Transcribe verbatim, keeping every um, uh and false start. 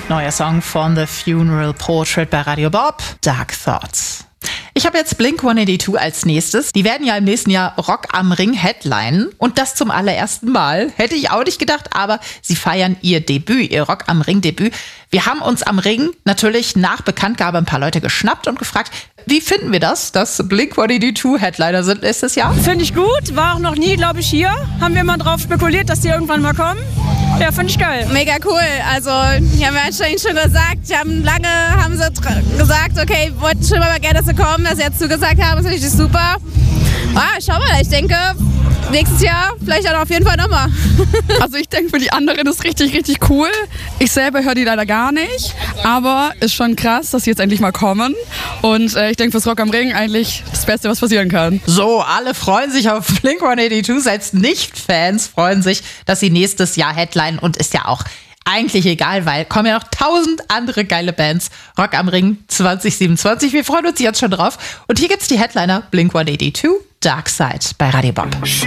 Neuer Song von The Funeral Portrait bei Radio Bob, Dark Thoughts. Ich habe jetzt Blink hundertzweiundachtzig als nächstes. Die werden ja im nächsten Jahr Rock am Ring headlinen. Und das zum allerersten Mal. Hätte ich auch nicht gedacht, aber sie feiern ihr Debüt, ihr Rock am Ring Debüt. Wir haben uns am Ring natürlich nach Bekanntgabe ein paar Leute geschnappt und gefragt, wie finden wir das, dass Blink hundertzweiundachtzig Headliner sind nächstes Jahr? Finde ich gut, war auch noch nie, glaube ich, hier. Haben wir mal drauf spekuliert, dass die irgendwann mal kommen. Ja, finde ich geil. Mega cool. Also, die haben ja schon, schon gesagt, die haben lange haben sie gesagt, okay, wollten schon mal gerne, dass sie kommen, dass sie jetzt zugesagt haben, ist natürlich super. Ah, schau mal, ich denke, nächstes Jahr vielleicht auch auf jeden Fall nochmal. Also ich denke, für die anderen ist richtig, richtig cool. Ich selber höre die leider gar nicht, aber ist schon krass, dass sie jetzt endlich mal kommen. Und äh, ich denke, fürs Rock am Ring eigentlich das Beste, was passieren kann. So, alle freuen sich auf Blink hundertzweiundachtzig, selbst Nicht-Fans freuen sich, dass sie nächstes Jahr headlinen und ist ja auch eigentlich egal, weil kommen ja noch tausend andere geile Bands. Rock am Ring zwanzig siebenundzwanzig. Wir freuen uns jetzt schon drauf. Und hier gibt's die Headliner Blink hundertzweiundachtzig, Dark Side bei Radio Bob.